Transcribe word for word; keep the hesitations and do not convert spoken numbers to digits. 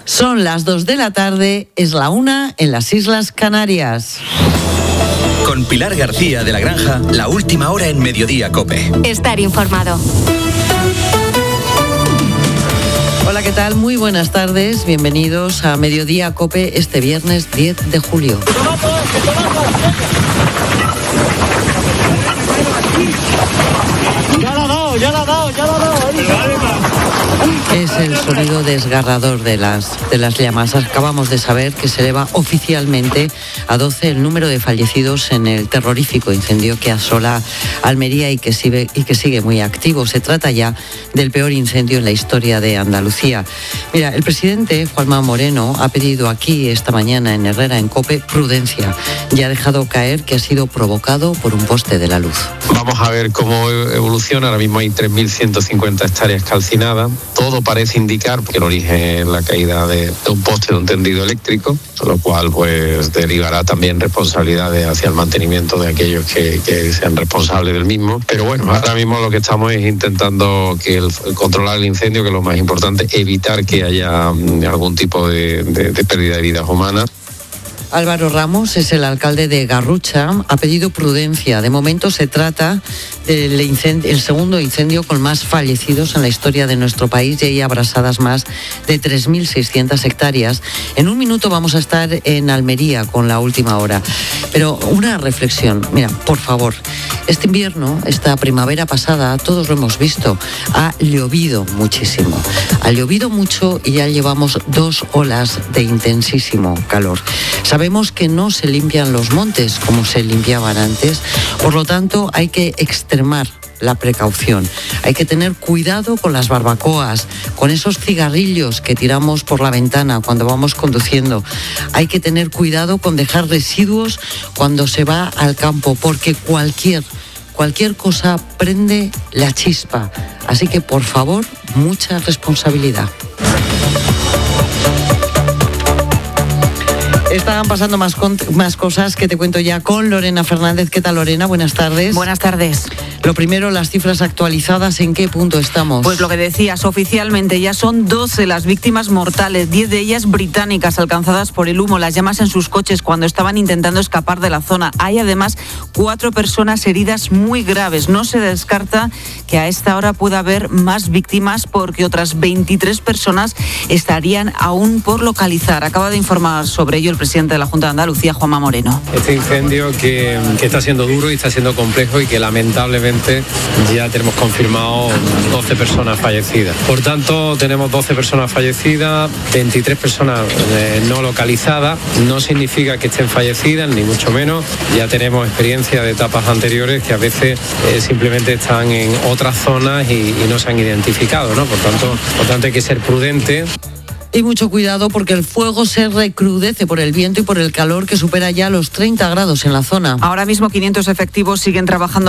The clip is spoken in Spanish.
Son las dos de la tarde, es la una en las Islas Canarias. Con Pilar García de la Granja, la última hora en Mediodía COPE. Estar informado. Hola, ¿qué tal? Muy buenas tardes. Bienvenidos a Mediodía COPE este viernes diez de julio. Ya la ha dado, ya la ha dado, ya la ha dado. Es el sonido desgarrador de las, de las llamas. Acabamos de saber que se eleva oficialmente a doce el número de fallecidos en el terrorífico incendio que asola Almería y que sigue, y que sigue muy activo. Se trata ya del peor incendio en la historia de Andalucía. Mira, el presidente Juanma Moreno ha pedido aquí esta mañana en Herrera, en COPE, prudencia. Y ha dejado caer que ha sido provocado por un poste de la luz. Vamos a ver cómo evoluciona. Ahora mismo hay tres mil ciento cincuenta hectáreas calcinadas. Todo parece indicar que el origen es la caída de, de un poste de un tendido eléctrico, lo cual pues derivará también responsabilidades hacia el mantenimiento de aquellos que, que sean responsables del mismo. Pero bueno, ahora mismo lo que estamos es intentando que el, controlar el incendio, que es lo más importante, evitar que haya algún tipo de, de, de pérdida de vidas humanas. Álvaro Ramos es el alcalde de Garrucha, ha pedido prudencia. De momento se trata del incendio, el segundo incendio con más fallecidos en la historia de nuestro país y hay abrasadas más de tres mil seiscientas hectáreas. En un minuto vamos a estar en Almería con la última hora. Pero una reflexión, mira, por favor, este invierno, esta primavera pasada, todos lo hemos visto, ha llovido muchísimo. Ha llovido mucho y ya llevamos dos olas de intensísimo calor. Sabemos que no se limpian los montes como se limpiaban antes, por lo tanto hay que extremar la precaución. Hay que tener cuidado con las barbacoas, con esos cigarrillos que tiramos por la ventana cuando vamos conduciendo. Hay que tener cuidado con dejar residuos cuando se va al campo, porque cualquier, cualquier cosa prende la chispa. Así que, por favor, mucha responsabilidad. Estaban pasando más, con, más cosas que te cuento ya con Lorena Fernández. ¿Qué tal, Lorena? Buenas tardes. Buenas tardes. Lo primero, las cifras actualizadas, ¿en qué punto estamos? Pues lo que decías, oficialmente ya son doce las víctimas mortales, diez de ellas británicas alcanzadas por el humo, las llamas en sus coches cuando estaban intentando escapar de la zona. Hay además cuatro personas heridas muy graves. No se descarta que a esta hora pueda haber más víctimas porque otras veintitrés personas estarían aún por localizar. Acaba de informar sobre ello el presidente de la Junta de Andalucía, Juanma Moreno. Este incendio que, que está siendo duro y está siendo complejo y que lamentablemente ya tenemos confirmado doce personas fallecidas. Por tanto, tenemos doce personas fallecidas, veintitrés personas eh, no localizadas. No significa que estén fallecidas, ni mucho menos. Ya tenemos experiencia de etapas anteriores que a veces eh, simplemente están en otras zonas y, y no se han identificado, ¿no? Por tanto, por tanto, hay que ser prudente. Y mucho cuidado porque el fuego se recrudece por el viento y por el calor que supera ya los treinta grados en la zona. Ahora mismo quinientos efectivos siguen trabajando